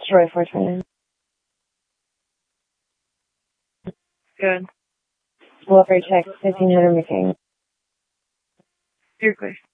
Troy 429. Good. Wolford check 1500 McKing. You're clear.